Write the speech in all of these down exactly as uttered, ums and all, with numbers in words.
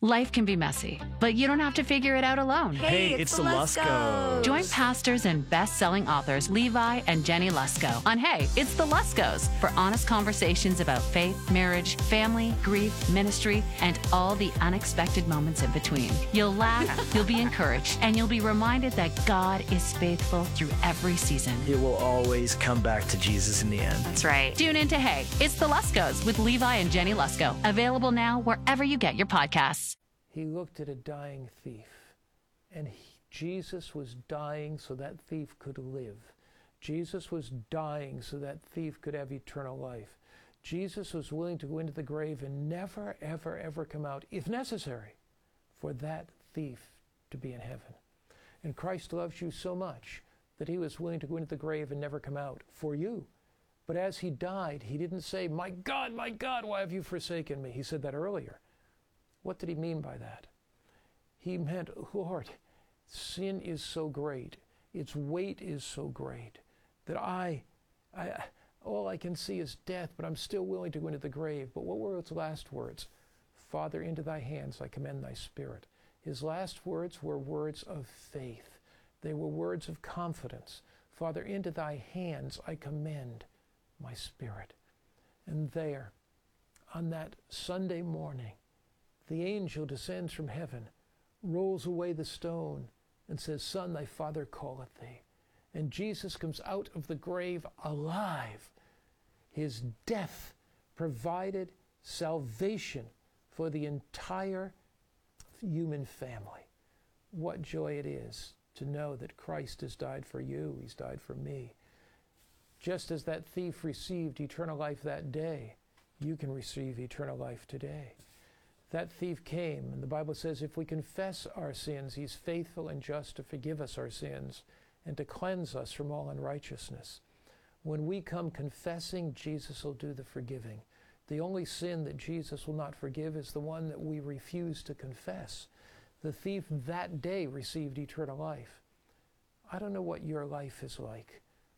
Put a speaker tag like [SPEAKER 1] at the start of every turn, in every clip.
[SPEAKER 1] Life can be messy, but you don't have to figure it out alone.
[SPEAKER 2] Hey,
[SPEAKER 3] Hey,
[SPEAKER 2] it's,
[SPEAKER 3] it's
[SPEAKER 2] the
[SPEAKER 3] the
[SPEAKER 2] Luskos.
[SPEAKER 1] Join pastors and best-selling authors Levi and Jenny Lusko on Hey, It's the Luskos for honest conversations about faith, marriage, family, grief, ministry, and all the unexpected moments in between. You'll laugh, you'll be encouraged, and you'll be reminded that God is faithful through every season.
[SPEAKER 2] It will always come back to Jesus in the end.
[SPEAKER 1] That's right. Tune in to Hey, It's the Luskos with Levi and Jenny Lusko. Available now wherever you get your podcasts.
[SPEAKER 4] He looked at a dying thief, and he, Jesus was dying so that thief could live. Jesus was dying so that thief could have eternal life. Jesus was willing to go into the grave and never, ever, ever come out, if necessary, for that thief to be in heaven. And Christ loves you so much that he was willing to go into the grave and never come out for you. But as he died, he didn't say, "My God, my God, why have you forsaken me?" He said that earlier. What did he mean by that? He meant, Lord, sin is so great, its weight is so great, that I, I, all I can see is death, but I'm still willing to go into the grave. But what were his last words? Father, into thy hands I commend thy spirit. His last words were words of faith. They were words of confidence. Father, into thy hands I commend my spirit. And there, on that Sunday morning, the angel descends from heaven, rolls away the stone, and says, "Son, thy father calleth thee." And Jesus comes out of the grave alive. His death provided salvation for the entire human family. What joy it is to know that Christ has died for you. He's died for me. Just as that thief received eternal life that day, you can receive eternal life today. That thief came, and the Bible says if we confess our sins, he's faithful and just to forgive us our sins and to cleanse us from all unrighteousness. When we come confessing, Jesus will do the forgiving. The only sin that Jesus will not forgive is the one that we refuse to confess. The thief that day received eternal life. I don't know what your life is like.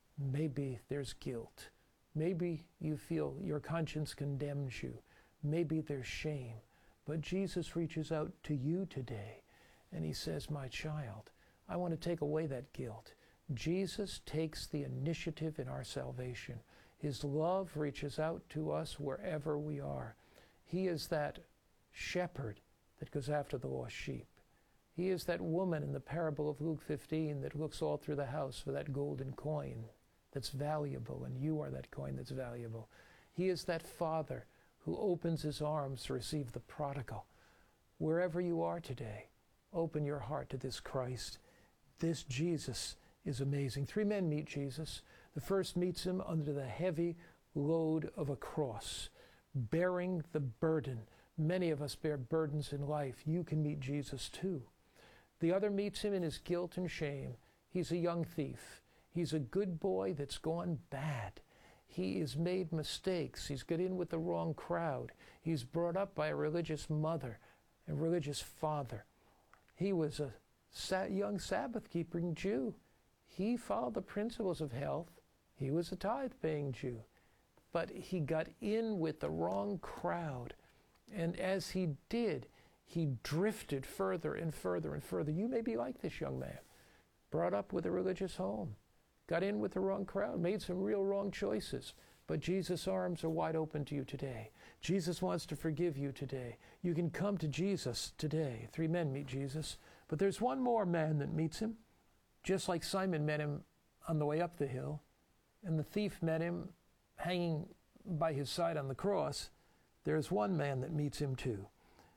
[SPEAKER 4] Maybe there's guilt. Maybe you feel your conscience condemns you. Maybe there's shame. But Jesus reaches out to you today, and he says, "My child, I want to take away that guilt." Jesus takes the initiative in our salvation. His love reaches out to us wherever we are. He is that shepherd that goes after the lost sheep. He is that woman in the parable of Luke fifteen that looks all through the house for that golden coin that's valuable, and you are that coin that's valuable. He is that father who opens his arms to receive the prodigal. Wherever you are today, open your heart to this Christ. This Jesus is amazing. Three men meet Jesus. The first meets him under the heavy load of a cross, bearing the burden. Many of us bear burdens in life. You can meet Jesus too. The other meets him in his guilt and shame. He's a young thief. He's a good boy that's gone bad. He has made mistakes. He's got in with the wrong crowd. He's brought up by a religious mother, a religious father. He was a young Sabbath-keeping Jew. He followed the principles of health. He was a tithe-paying Jew. But he got in with the wrong crowd. And as he did, he drifted further and further and further. You may be like this young man, brought up with a religious home. Got in with the wrong crowd, made some real wrong choices. But Jesus' arms are wide open to you today. Jesus wants to forgive you today. You can come to Jesus today. Three men meet Jesus. But there's one more man that meets him, just like Simon met him on the way up the hill, and the thief met him hanging by his side on the cross. There's one man that meets him too.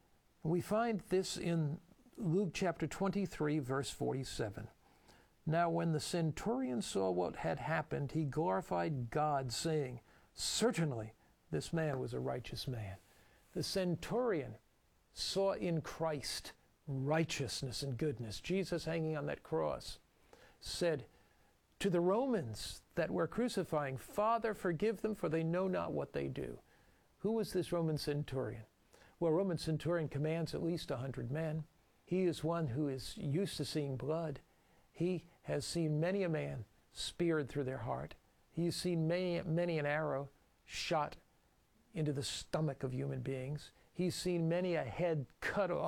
[SPEAKER 4] We find this in Luke chapter twenty-three, verse forty-seven. Now when the centurion saw what had happened, he glorified God, saying, "Certainly this man was a righteous man." The centurion saw in Christ righteousness and goodness. Jesus hanging on that cross said to the Romans that were crucifying, "Father, forgive them, for they know not what they do." Who was this Roman centurion? Well, a Roman centurion commands at least a hundred men. He is one who is used to seeing blood. He has seen many a man speared through their heart. He's seen many, many an arrow shot into the stomach of human beings. He's seen many a head cut off